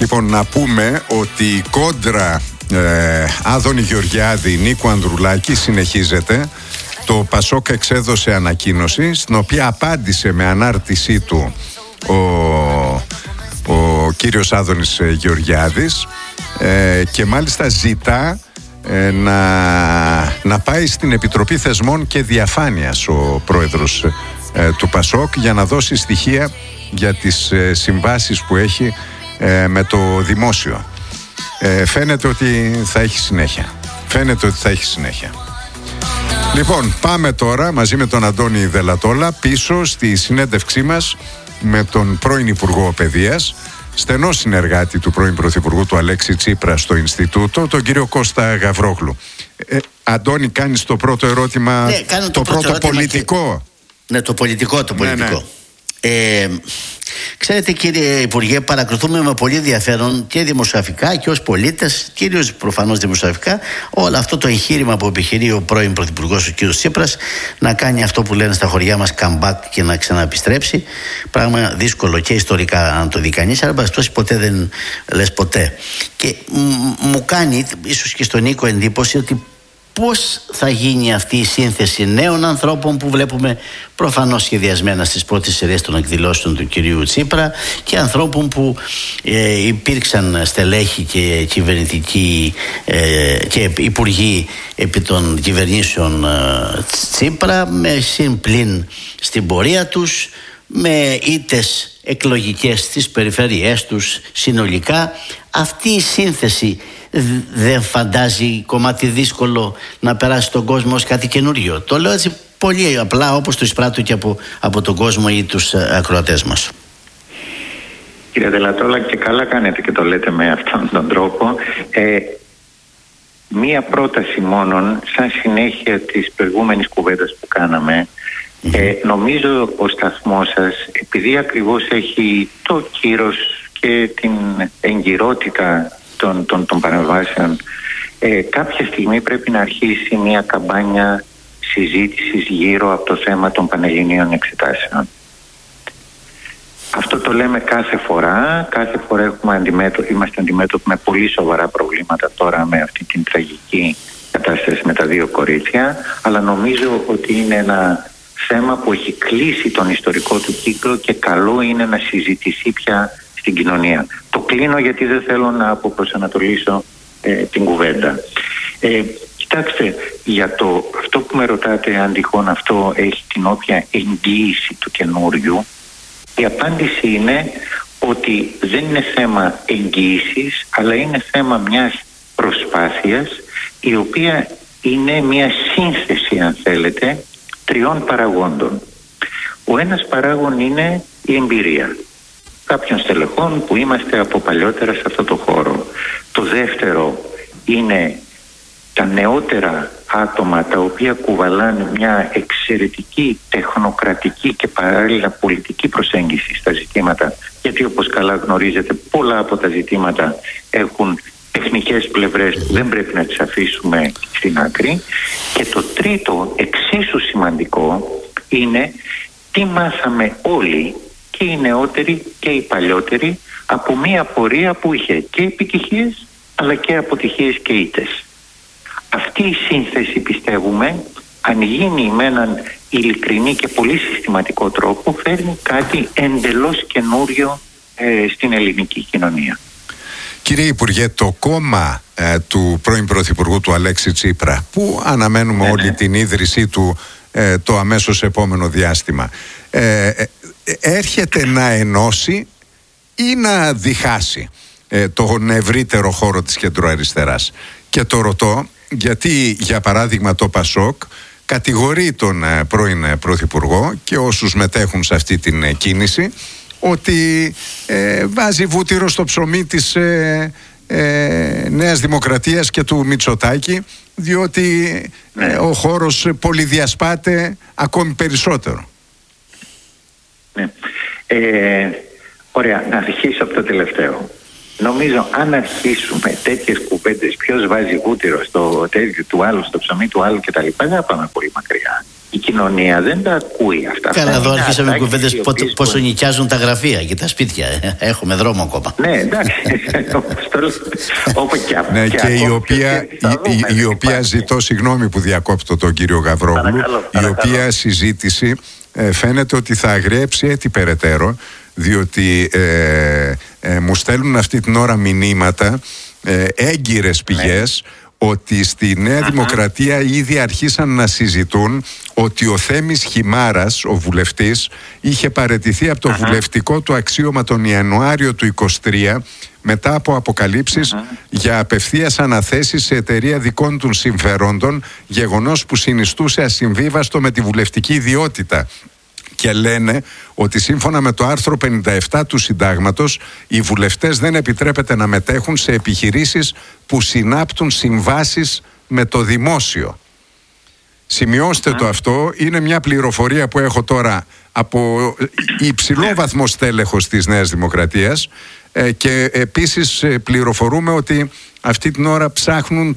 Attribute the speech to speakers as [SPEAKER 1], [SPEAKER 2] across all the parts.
[SPEAKER 1] Λοιπόν, να πούμε ότι η κόντρα Άδωνη Γεωργιάδη Νίκου Ανδρουλάκη συνεχίζεται. Το Πασόκ εξέδωσε ανακοίνωση στην οποία απάντησε με ανάρτησή του ο κύριος Άδωνης Γεωργιάδης και μάλιστα ζητά να πάει στην Επιτροπή Θεσμών και Διαφάνειας ο πρόεδρος του Πασόκ για να δώσει στοιχεία για τις συμβάσεις που έχει με το δημόσιο. Φαίνεται ότι θα έχει συνέχεια. Λοιπόν, πάμε τώρα μαζί με τον Αντώνη Δελατόλα πίσω στη συνέντευξή μας με τον πρώην Υπουργό Παιδείας, στενό συνεργάτη του πρώην Πρωθυπουργού του Αλέξη Τσίπρα στο Ινστιτούτο, τον κύριο Κώστα Γαβρόγλου. Αντώνη, κάνεις το πρώτο ερώτημα,
[SPEAKER 2] ναι, το πρώτο ερώτημα
[SPEAKER 1] πολιτικό.
[SPEAKER 2] Ναι, το πολιτικό.
[SPEAKER 1] Ναι.
[SPEAKER 2] Ξέρετε, κύριε Υπουργέ, παρακολουθούμε με πολύ ενδιαφέρον και δημοσιογραφικά και ως πολίτες, κυρίως προφανώς δημοσιογραφικά, όλο αυτό το εγχείρημα που επιχειρεί ο πρώην Πρωθυπουργός ο κύριος Τσίπρας να κάνει αυτό που λένε στα χωριά μας comeback και να ξαναεπιστρέψει. Πράγμα δύσκολο και ιστορικά αν το δει κανείς, αλλά ποτέ δεν λες ποτέ. Και μου κάνει, ίσως και στον Νίκο, εντύπωση ότι πώς θα γίνει αυτή η σύνθεση νέων ανθρώπων που βλέπουμε προφανώς σχεδιασμένα στις πρώτες σειρές των εκδηλώσεων του κυρίου Τσίπρα και ανθρώπων που υπήρξαν στελέχοι και κυβερνητικοί και υπουργοί επί των κυβερνήσεων Τσίπρα, με συμπλήν στην πορεία τους, με ήττες εκλογικές στις περιφέρειές τους συνολικά. Αυτή η σύνθεση δεν φαντάζει κομμάτι δύσκολο να περάσει τον κόσμο ως κάτι καινούριο? Το λέω έτσι πολύ απλά, όπως το εισπράττω και από τον κόσμο ή τους ακροατές μας.
[SPEAKER 3] Κύριε Δελατόλα, και καλά κάνετε και το λέτε με αυτόν τον τρόπο. Μία πρόταση μόνον, σαν συνέχεια της προηγούμενης κουβέντας που κάναμε. Νομίζω ο σταθμός σας, επειδή ακριβώς έχει το κύρος και την εγκυρότητα των παρεμβάσεων, κάποια στιγμή πρέπει να αρχίσει μια καμπάνια συζήτησης γύρω από το θέμα των πανελληνίων εξετάσεων. Αυτό το λέμε κάθε φορά είμαστε αντιμέτωποι με πολύ σοβαρά προβλήματα τώρα με αυτή την τραγική κατάσταση με τα δύο κορίτσια, αλλά νομίζω ότι είναι ένα θέμα που έχει κλείσει τον ιστορικό του κύκλο και καλό είναι να συζητηθεί πια στην κοινωνία. Το κλείνω γιατί δεν θέλω να αποπροσανατολίσω την κουβέντα. Κοιτάξτε, για αυτό που με ρωτάτε, αν τυχόν αυτό έχει την όποια εγγύηση του καινούριου, η απάντηση είναι ότι δεν είναι θέμα εγγύησης, αλλά είναι θέμα μιας προσπάθειας, η οποία είναι μια σύνθεση, αν θέλετε, τριών παραγόντων. Ο ένας παράγον είναι η εμπειρία κάποιων στελεχών που είμαστε από παλιότερα σε αυτό το χώρο. Το δεύτερο είναι τα νεότερα άτομα τα οποία κουβαλάνε μια εξαιρετική τεχνοκρατική και παράλληλα πολιτική προσέγγιση στα ζητήματα, γιατί όπως καλά γνωρίζετε πολλά από τα ζητήματα έχουν τεχνικές πλευρές που δεν πρέπει να τις αφήσουμε στην άκρη. Και το τρίτο, εξίσου σημαντικό, είναι τι μάθαμε όλοι, και οι νεότεροι και οι παλιότεροι, από μια πορεία που είχε και επιτυχίες αλλά και αποτυχίες και ήττες. Αυτή η σύνθεση, πιστεύουμε, αν γίνει με έναν ειλικρινή και πολύ συστηματικό τρόπο, φέρνει κάτι εντελώς καινούριο στην ελληνική κοινωνία.
[SPEAKER 1] Κύριε Υπουργέ, το κόμμα του πρώην Πρωθυπουργού του Αλέξη Τσίπρα, που αναμένουμε όλη την ίδρυσή του το αμέσως επόμενο διάστημα, έρχεται να ενώσει ή να διχάσει τον ευρύτερο χώρο της κεντροαριστεράς? Και το ρωτώ γιατί, για παράδειγμα, το Πασόκ κατηγορεί τον πρώην Πρωθυπουργό και όσους μετέχουν σε αυτή την κίνηση ότι βάζει βούτυρο στο ψωμί της Νέας Δημοκρατίας και του Μητσοτάκη, διότι ο χώρος πολυδιασπάται ακόμη περισσότερο. Ναι.
[SPEAKER 3] Ωραία, να αρχίσω από το τελευταίο. Νομίζω αν αρχίσουμε τέτοιες κουβέντες, ποιος βάζει βούτυρο στο τέτοιο του άλλου, στο ψωμί του άλλου κτλ., δεν θα πάμε πολύ μακριά. η κοινωνία δεν τα ακούει αυτά.
[SPEAKER 2] Καλά, εδώ αρχίσαμε κουβέντες πόσο νοικιάζουν τα γραφεία και τα σπίτια. Έχουμε δρόμο ακόμα.
[SPEAKER 3] Ναι, εντάξει.
[SPEAKER 1] Και η οποία ζητώ συγγνώμη που διακόπτω τον κύριο Γαβρόγλου, η οποία συζήτηση φαίνεται ότι θα αγριέψει έτσι περαιτέρω, διότι μου στέλνουν αυτή την ώρα μηνύματα έγκυρες πηγές ότι στη Νέα Δημοκρατία ήδη αρχίσαν να συζητούν ότι ο Θέμης Χιμάρας, ο βουλευτής, είχε παραιτηθεί από το βουλευτικό του αξίωμα τον Ιανουάριο του 2023 μετά από αποκαλύψεις για απευθείας αναθέσεις σε εταιρεία δικών του συμφερόντων, γεγονός που συνιστούσε ασυμβίβαστο με τη βουλευτική ιδιότητα. Και λένε ότι σύμφωνα με το άρθρο 57 του Συντάγματος, οι βουλευτές δεν επιτρέπεται να μετέχουν σε επιχειρήσεις που συνάπτουν συμβάσεις με το δημόσιο. Σημειώστε το αυτό, είναι μια πληροφορία που έχω τώρα από υψηλό βαθμό στέλεχος της Νέας Δημοκρατίας, και επίσης πληροφορούμε ότι αυτή την ώρα ψάχνουν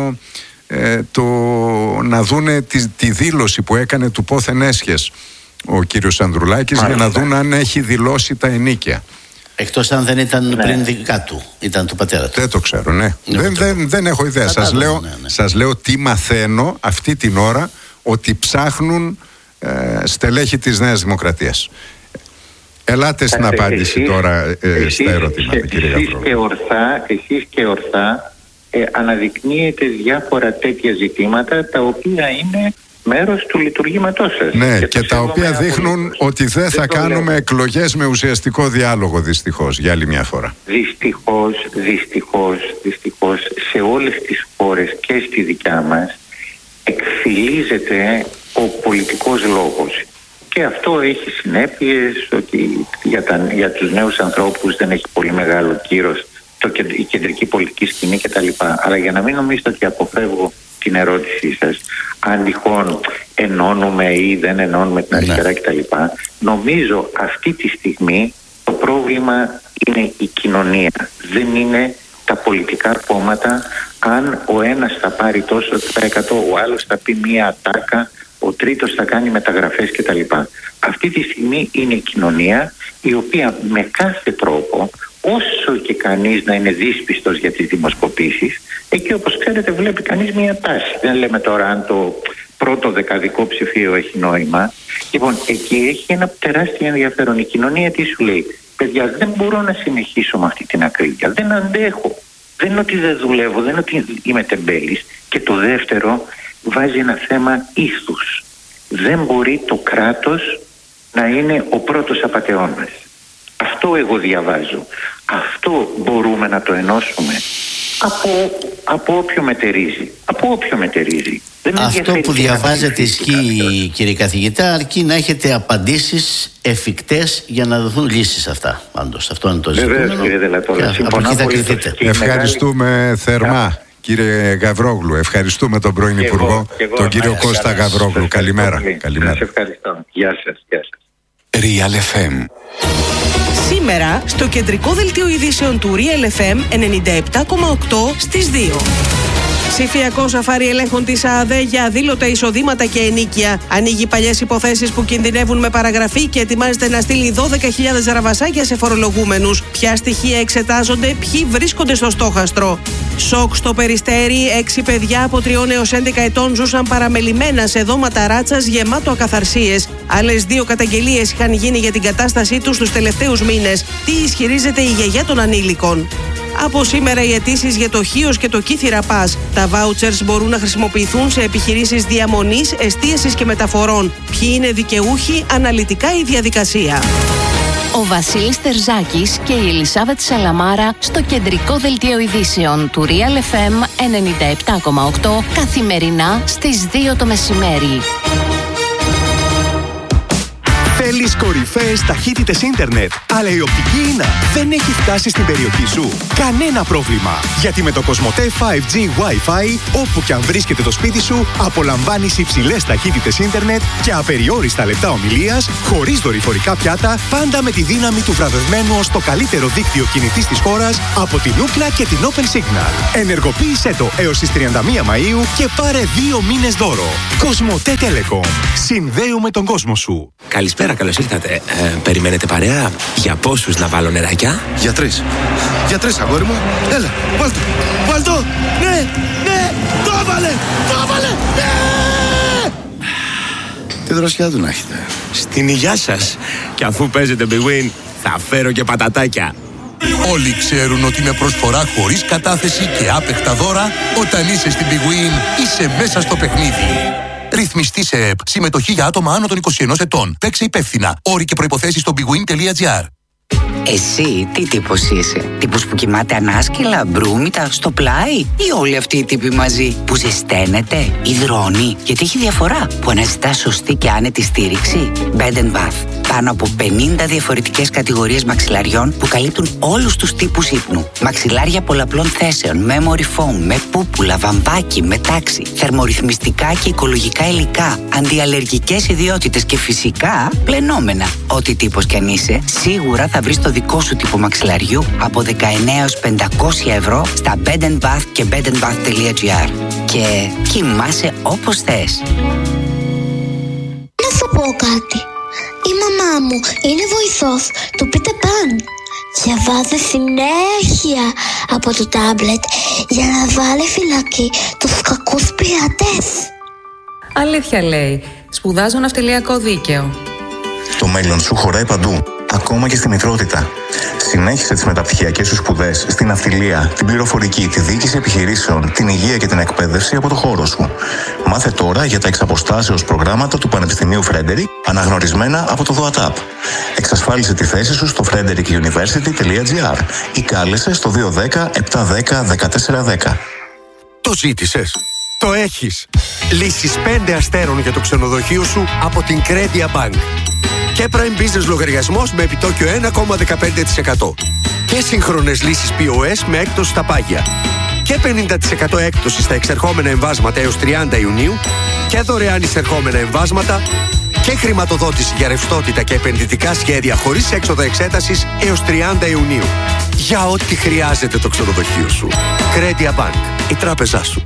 [SPEAKER 1] να δούνε τη δήλωση που έκανε του πόθεν έσχες ο κύριος Ανδρουλάκης, για να δουν αν έχει δηλώσει τα ενίκια.
[SPEAKER 2] Εκτός αν δεν ήταν πριν δικά του, ήταν του πατέρα του.
[SPEAKER 1] Δεν το ξέρω, ναι. Δεν έχω ιδέα. Σας λέω τι μαθαίνω αυτή την ώρα, ότι ψάχνουν στελέχη της Νέας Δημοκρατίας. Ελάτε στην απάντηση τώρα στα ερωτήματα, κύριε Γαβρόγλου.
[SPEAKER 3] Εσείς και ορθά αναδεικνύετε διάφορα τέτοια ζητήματα, τα οποία είναι μέρος του λειτουργήματός σας.
[SPEAKER 1] Ναι, και τα οποία δείχνουν ότι δεν θα κάνουμε εκλογές με ουσιαστικό διάλογο, δυστυχώς, για άλλη μια φορά. Δυστυχώς, σε όλες τις χώρες και στη δικιά μας εκφυλίζεται ο πολιτικός λόγος. Και αυτό έχει συνέπειες, ότι για τους νέους ανθρώπους δεν έχει πολύ μεγάλο κύρος η κεντρική πολιτική σκηνή κτλ. Αλλά για να μην νομίζετε ότι αποφεύγω την ερώτησή σας, αν τυχόν ενώνουμε ή δεν ενώνουμε την αριστερά κτλ. Νομίζω αυτή τη στιγμή το πρόβλημα είναι η κοινωνία. Δεν είναι τα πολιτικά κόμματα. Αν ο ένας θα πάρει τόσο %, ο άλλος θα πει μία ατάκα, ο τρίτος θα κάνει μεταγραφές κτλ. Αυτή τη στιγμή είναι η κοινωνία, η οποία με κάθε τρόπο, όσο και κανείς να είναι δύσπιστος για τις δημοσκοπήσεις, εκεί όπως ξέρετε βλέπει κανείς μία τάση. Δεν λέμε τώρα αν το πρώτο δεκαδικό ψηφίο έχει νόημα. Λοιπόν, εκεί έχει ένα τεράστιο ενδιαφέρον. Η κοινωνία τι σου λέει? Παιδιά, δεν μπορώ να συνεχίσω με αυτή την ακρίβεια. Δεν αντέχω. Δεν είναι ότι δεν δουλεύω, δεν είναι ότι είμαι τεμπέλης. Και το δεύτερο, βάζει ένα θέμα ήθους. Δεν μπορεί το κράτος να είναι ο πρώτος απατεών μας. Αυτό εγώ διαβάζω. Αυτό μπορούμε να το ενώσουμε από όποιο μετερίζει.
[SPEAKER 2] Αυτό που διαβάζετε ισχύει, κύριε καθηγητά, αρκεί να έχετε απαντήσεις εφικτές για να δοθούν λύσεις αυτά. Πάντως, αυτό είναι το ζητούμενο.
[SPEAKER 3] Βεβαίως, κύριε Δελατόλα, συμφωνώ πολύ.
[SPEAKER 1] Ευχαριστούμε θερμά, κύριε Γαβρόγλου. Ευχαριστούμε τον πρώην Υπουργό, τον κύριο Κώστα Γαβρόγλου. Καλημέρα.
[SPEAKER 3] Σας ευχαριστώ. Γεια σας.
[SPEAKER 4] Real FM.
[SPEAKER 5] Σήμερα στο κεντρικό δελτίο ειδήσεων του Real FM 97,8 στις 2. Ψηφιακό σαφάρι ελέγχων της ΑΔΕ για αδήλωτα εισοδήματα και ενίκια. Ανοίγει παλιές υποθέσεις που κινδυνεύουν με παραγραφή και ετοιμάζεται να στείλει 12.000 ραβασάκια σε φορολογούμενους. Ποια στοιχεία εξετάζονται, ποιοι βρίσκονται στο στόχαστρο. Σοκ στο Περιστέρι, 6 παιδιά από 3 έως 11 ετών ζούσαν παραμελημένα σε δώματα ράτσας γεμάτο ακαθαρσίες. Άλλες 2 καταγγελίες είχαν γίνει για την κατάστασή τους τους τελευταίους μήνες. Τι ισχυρίζεται η γιαγιά των ανήλικων? Από σήμερα οι αιτήσεις για το Χίος και το Κύθυρα Πας. Τα vouchers μπορούν να χρησιμοποιηθούν σε επιχειρήσεις διαμονής, εστίασης και μεταφορών. Ποιοι είναι δικαιούχοι, αναλυτικά η διαδικασία.
[SPEAKER 6] Ο Βασίλης Τερζάκης και η Ελισάβετ Σαλαμάρα στο κεντρικό δελτίο ειδήσεων του Real FM 97,8 καθημερινά στις 2 το μεσημέρι.
[SPEAKER 7] Θέλεις κορυφαίες ταχύτητες ίντερνετ, αλλά η οπτική ίνα δεν έχει φτάσει στην περιοχή σου? Κανένα πρόβλημα, γιατί με το Κοσμοτέ 5G Wi-Fi, όπου και αν βρίσκεται το σπίτι σου, απολαμβάνεις υψηλές ταχύτητες ίντερνετ και απεριόριστα λεπτά ομιλίας, χωρίς δορυφορικά πιάτα, πάντα με τη δύναμη του βραβευμένου ως το καλύτερο δίκτυο κινητής της χώρας από την Ookla και την Open Signal. Ενεργοποίησέ το έως τις 31 Μαΐου και πάρε 2 μήνες δώρο. Κοσμοτέ Telecom. Συνδέουμε τον κόσμο σου.
[SPEAKER 8] Καλησπέρα, καλώς ήρθατε. Περιμένετε παρέα? Για πόσους να βάλω νεράκια?
[SPEAKER 9] Για 3. Για 3, αγόρι μου. Έλα, βάλ' το. Ναι, το έβαλε, ναι. Τι δροσιά του να έχετε.
[SPEAKER 8] Στην υγειά σας. Και αφού παίζετε Big Win, θα φέρω και πατατάκια.
[SPEAKER 10] Όλοι ξέρουν ότι με προσφορά χωρίς κατάθεση και άπεχτα δώρα, όταν είσαι στην Big Win, είσαι μέσα στο παιχνίδι. Ρυθμιστή σε ΕΠ. Συμμετοχή για άτομα άνω των 21 ετών. Παίξε υπεύθυνα. Όροι και προϋποθέσεις στο bigwin.gr.
[SPEAKER 11] Εσύ τι τύπος είσαι? Τύπος που κοιμάται ανάσκελα, μπρούμητα, στο πλάι, ή όλοι αυτοί οι τύποι μαζί που ζεσταίνεται, υδρώνει? Γιατί έχει διαφορά που αναζητά σωστή και άνετη στήριξη. Bed & Bath. Πάνω από 50 διαφορετικές κατηγορίες μαξιλαριών που καλύπτουν όλους τους τύπους ύπνου. Μαξιλάρια πολλαπλών θέσεων, memory foam, με πούπουλα, βαμβάκι, με τάξη, θερμορυθμιστικά και οικολογικά υλικά, αντιαλλεργικές ιδιότητες και φυσικά πλενόμενα. Ό,τι τύπος κι αν είσαι, σίγουρα θα βρεις το δικό σου τύπο μαξιλαριού από 19 έως 500 ευρώ στα Bed & Bath και bedandbath.gr. Και κοιμάσαι όπως θες.
[SPEAKER 12] Να σου πω κάτι. Η μαμά μου είναι βοηθός του Peter Pan. Διαβάζει συνέχεια από το τάμπλετ για να βάλει φυλακή τους κακούς πειρατές.
[SPEAKER 13] Αλήθεια λέει. Σπουδάζω ναυτιλιακό δίκαιο.
[SPEAKER 14] Το μέλλον σου χωράει παντού, ακόμα και στη μητρότητα. Συνέχισε τις μεταπτυχιακές σου σπουδές στην ναυτιλία, την πληροφορική, τη διοίκηση επιχειρήσεων, την υγεία και την εκπαίδευση από το χώρο σου. Μάθε τώρα για τα εξαποστάσεως προγράμματα του Πανεπιστημίου Frederick, αναγνωρισμένα από το ΔΟΑΤΑΠ. Εξασφάλισε τη θέση σου στο frederickuniversity.gr ή κάλεσε στο 210-710-1410.
[SPEAKER 15] Το ζήτησες. Το έχεις. Λύσεις 5 αστέρων για το ξενοδοχείο σου από την Credia Bank. Και Prime Business λογαριασμός με επιτόκιο 1,15%. Και σύγχρονες λύσεις POS με έκπτωση στα πάγια. Και 50% έκπτωση στα εξερχόμενα εμβάσματα έως 30 Ιουνίου. Και δωρεάν εισερχόμενα εμβάσματα. Και χρηματοδότηση για ρευστότητα και επενδυτικά σχέδια χωρίς έξοδα εξέτασης έως 30 Ιουνίου. Για ό,τι χρειάζεται το ξενοδοχείο σου. Credia Bank. Η τράπεζά σου.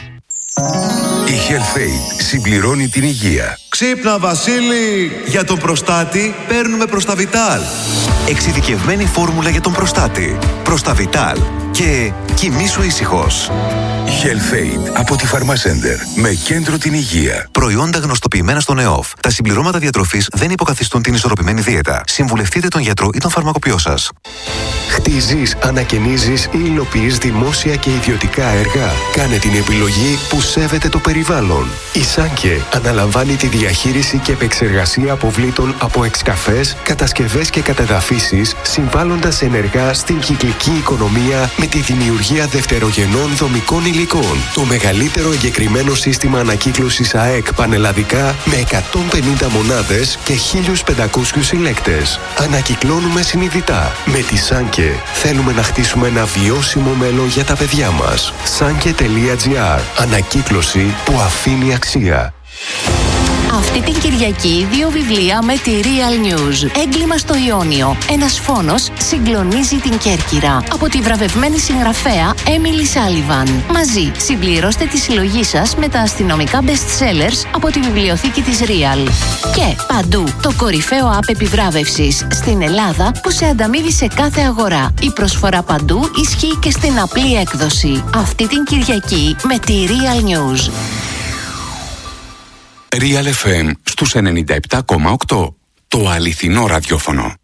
[SPEAKER 4] Η HealthAid συμπληρώνει την υγεία.
[SPEAKER 16] Ξύπνα Βασίλη! Για τον προστάτη παίρνουμε Προσταβιτάλ.
[SPEAKER 17] Εξειδικευμένη φόρμουλα για τον προστάτη. Προσταβιτάλ. Και κοιμήσου ήσυχος.
[SPEAKER 4] HealthAid από τη Pharmacenter. Με κέντρο την υγεία.
[SPEAKER 17] Προϊόντα γνωστοποιημένα στον ΕΟΦ. Τα συμπληρώματα διατροφής δεν υποκαθιστούν την ισορροπημένη δίαιτα. Συμβουλευτείτε τον γιατρό ή τον φαρμακοποιό σας.
[SPEAKER 7] Χτίζεις, ανακαινίζεις ή υλοποιείς δημόσια και ιδιωτικά έργα. Κάνε την επιλογή που σέβεται το περιβάλλον. Η Σάνκε αναλαμβάνει τη διαχείριση και επεξεργασία αποβλήτων από εξκαφές, κατασκευές και κατεδαφίσεις, συμβάλλοντας ενεργά στην κυκλική οικονομία με τη δημιουργία δευτερογενών δομικών υλικών. Το μεγαλύτερο εγκεκριμένο σύστημα ανακύκλωσης ΑΕΚ πανελλαδικά με 150 μονάδες και 1.500 συλλέκτες. Ανακυκλώνουμε συνειδητά. Με τη Σάνκε θέλουμε να χτίσουμε ένα βιώσιμο μέλλον για τα παιδιά μας. Sanke.gr. Ανακύκλωση που αφήνει αξία.
[SPEAKER 6] Αυτή την Κυριακή 2 βιβλία με τη Real News. Έγκλημα στο Ιόνιο. Ένας φόνος συγκλονίζει την Κέρκυρα. Από τη βραβευμένη συγγραφέα Emily Sullivan. Μαζί συμπληρώστε τη συλλογή σας με τα αστυνομικά best sellers από τη βιβλιοθήκη της Real. Και παντού το κορυφαίο app επιβράβευσης στην Ελλάδα που σε ανταμείβει σε κάθε αγορά. Η προσφορά παντού ισχύει και στην απλή έκδοση. Αυτή την Κυριακή με τη Real News.
[SPEAKER 4] Real FM στους 97,8. Το αληθινό ραδιόφωνο.